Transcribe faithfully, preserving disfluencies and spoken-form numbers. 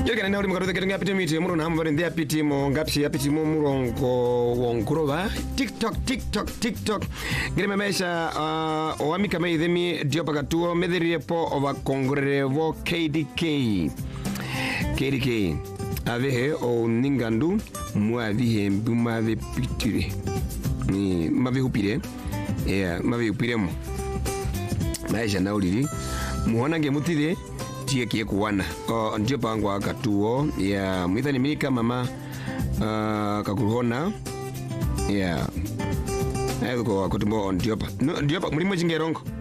Yoke na uli mkaruza ketunga piti miti muru na hamu ndia piti mo ngapsi ya piti mo murongo wonkurova TikTok TikTok TikTok ngire mesha uh, wami kama idhemi dio pakatuo medhirie po ova kongrevo K D K K D K avehe o ningandu muavihe mbumave pitire ni mave hupire yeah mave hupire mo maisha na ulili muona ngemutire tie kie kuwana o ndio pango akatuo ya mwithani mika mama uh, kakuhona ya ayo ko akutumbo ndio pa ndio pa mulimo jingerongo